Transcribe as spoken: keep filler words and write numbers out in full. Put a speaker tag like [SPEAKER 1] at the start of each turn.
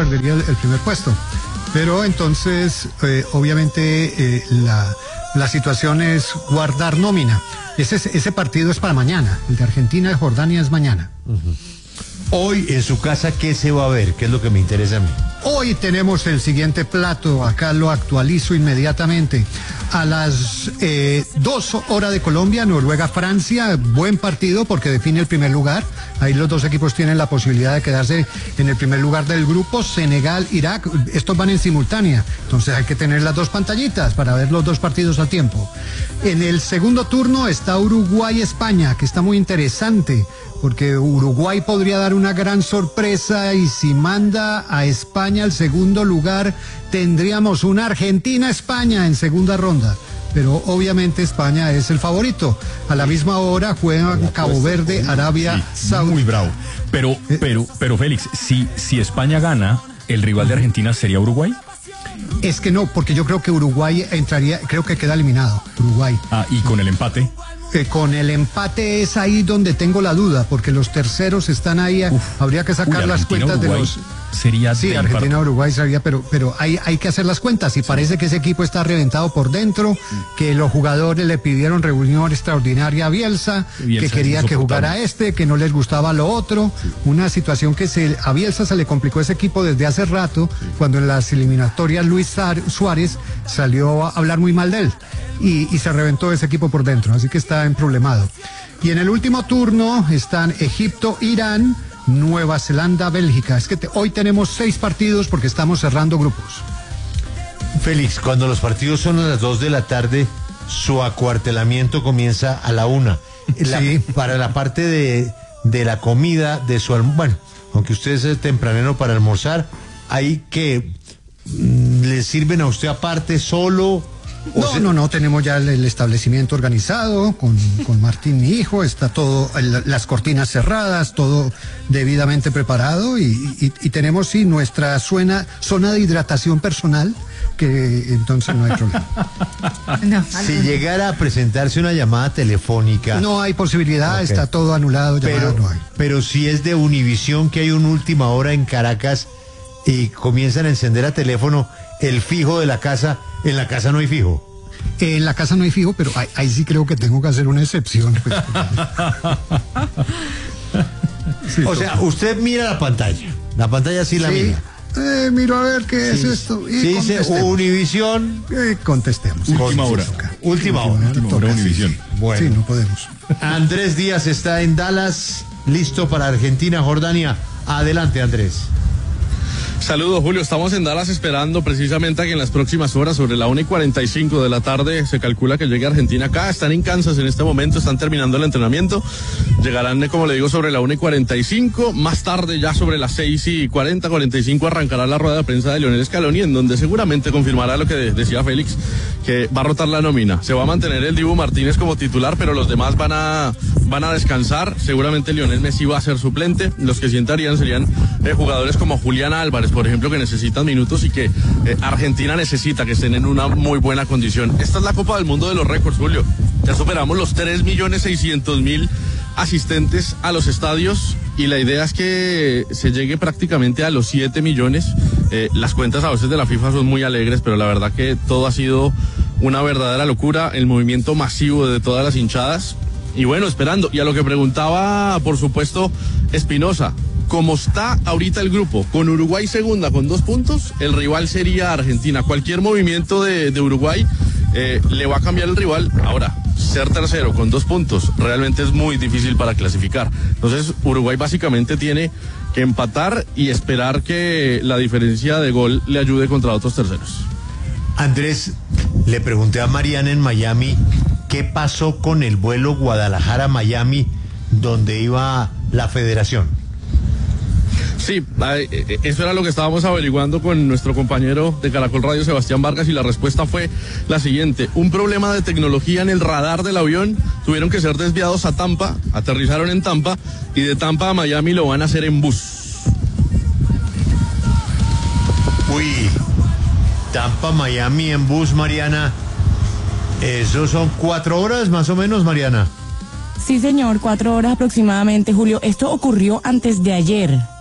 [SPEAKER 1] perdería el, el primer puesto. Pero entonces, eh, obviamente, eh, la, la situación es guardar nómina. Ese, ese partido es para mañana. El de Argentina y Jordania es mañana.
[SPEAKER 2] Uh-huh. Hoy en su casa, ¿qué se va a ver? ¿Qué es lo que me interesa a mí?
[SPEAKER 1] Hoy tenemos el siguiente plato, acá lo actualizo inmediatamente. A las eh, dos horas de Colombia, Noruega-Francia, buen partido porque define el primer lugar. Ahí los dos equipos tienen la posibilidad de quedarse en el primer lugar del grupo. Senegal-Irak, estos van en simultánea, entonces hay que tener las dos pantallitas para ver los dos partidos al tiempo. En el segundo turno está Uruguay-España, que está muy interesante, porque Uruguay podría dar una gran sorpresa y si manda a España al segundo lugar, tendríamos una Argentina-España en segunda ronda. Pero obviamente España es el favorito. A la misma hora juegan Cabo Verde, Arabia
[SPEAKER 3] sí,
[SPEAKER 1] Saudita.
[SPEAKER 3] Muy bravo. Pero, pero, pero Félix, si, si España gana, ¿el rival de Argentina sería Uruguay?
[SPEAKER 1] Es que no, porque yo creo que Uruguay entraría, creo que queda eliminado, Uruguay.
[SPEAKER 3] Ah, ¿y con el empate?
[SPEAKER 1] Eh, con el empate es ahí donde tengo la duda, porque los terceros están ahí, Uf, habría que sacar uy, las cuentas
[SPEAKER 3] Uruguay
[SPEAKER 1] de los...
[SPEAKER 3] Sería
[SPEAKER 1] sí, Argentina, Uruguay sería, pero, pero hay, hay que hacer las cuentas y sí. Parece que ese equipo está reventado por dentro, sí. que los jugadores le pidieron reunión extraordinaria a Bielsa, Bielsa que quería que jugara este, que no les gustaba lo otro, sí. una situación que se, a Bielsa se le complicó ese equipo desde hace rato, sí. cuando en las eliminatorias Luis Suárez salió a hablar muy mal de él y, y se reventó ese equipo por dentro, así que está emproblemado. Y en el último turno están Egipto, Irán, Nueva Zelanda, Bélgica. Es que te, hoy tenemos seis partidos porque estamos cerrando grupos.
[SPEAKER 2] Félix, cuando los partidos son a las dos de la tarde, su acuartelamiento comienza a la una. La, sí. Para la parte de, de la comida, de su almuerzo, bueno, aunque usted es tempranero para almorzar, hay que, ¿le sirven a usted aparte, solo?
[SPEAKER 1] No, se... no, no, tenemos ya el, el establecimiento organizado con, con Martín, mi hijo, está todo, el, las cortinas cerradas, todo debidamente preparado y, y, y tenemos, sí, nuestra suena, zona de hidratación personal, que entonces no hay problema.
[SPEAKER 2] No, si llegara a presentarse una llamada telefónica...
[SPEAKER 1] No hay posibilidad, okay. Está todo anulado,
[SPEAKER 2] pero,
[SPEAKER 1] no hay.
[SPEAKER 2] Pero si es de Univisión, que hay una última hora en Caracas y comienzan a encender a teléfono el fijo de la casa... En la casa no hay fijo.
[SPEAKER 1] Eh, en la casa no hay fijo, pero ahí, ahí sí creo que tengo que hacer una excepción. Pues.
[SPEAKER 2] sí, o sea, usted mira la pantalla. La pantalla sí la sí. mira.
[SPEAKER 1] Eh, miro a ver qué sí. es esto.
[SPEAKER 2] Y sí, dice Univisión.
[SPEAKER 1] Eh, contestemos.
[SPEAKER 3] Última hora.
[SPEAKER 2] Última hora.
[SPEAKER 3] Última hora, Univisión.
[SPEAKER 2] Bueno.
[SPEAKER 1] Sí, no podemos.
[SPEAKER 2] Andrés Díaz está en Dallas, listo para Argentina, Jordania. Adelante, Andrés.
[SPEAKER 4] Saludos, Julio. Estamos en Dallas esperando precisamente a que en las próximas horas, sobre la una y cuarenta y cinco de la tarde, se calcula que llegue Argentina acá. Están en Kansas en este momento, están terminando el entrenamiento. Llegarán, como le digo, sobre la una y cuarenta y cinco. Más tarde, ya sobre las seis y cuarenta, cuarenta y cinco, arrancará la rueda de prensa de Lionel Scaloni, en donde seguramente confirmará lo que decía Félix, que va a rotar la nómina. Se va a mantener el Dibu Martínez como titular, pero los demás van a, van a descansar. Seguramente Lionel Messi va a ser suplente. Los que sí entrarían serían eh, jugadores como Julián Álvarez, por ejemplo, que necesitan minutos y que eh, Argentina necesita que estén en una muy buena condición. Esta es la Copa del Mundo de los récords, Julio. Ya superamos los tres millones seiscientos mil asistentes a los estadios y la idea es que se llegue prácticamente a los siete millones. Eh, las cuentas a veces de la FIFA son muy alegres, pero la verdad que todo ha sido una verdadera locura, el movimiento masivo de todas las hinchadas. Y bueno, esperando. Y a lo que preguntaba, por supuesto, Espinosa, como está ahorita el grupo, con Uruguay segunda con dos puntos, el rival sería Argentina. Cualquier movimiento de, de Uruguay eh, le va a cambiar el rival. Ahora, ser tercero con dos puntos realmente es muy difícil para clasificar. Entonces, Uruguay básicamente tiene que empatar y esperar que la diferencia de gol le ayude contra otros terceros.
[SPEAKER 2] Andrés, le pregunté a Mariana en Miami, ¿qué pasó con el vuelo Guadalajara-Miami donde iba la federación?
[SPEAKER 4] Sí, eso era lo que estábamos averiguando con nuestro compañero de Caracol Radio, Sebastián Vargas, y la respuesta fue la siguiente: un problema de tecnología en el radar del avión, tuvieron que ser desviados a Tampa, aterrizaron en Tampa, y de Tampa a Miami lo van a hacer en bus.
[SPEAKER 2] Uy, Tampa, Miami en bus, Mariana, ¿eso son cuatro horas más o menos, Mariana?
[SPEAKER 5] Sí, señor, cuatro horas aproximadamente, Julio. Esto ocurrió antes de ayer.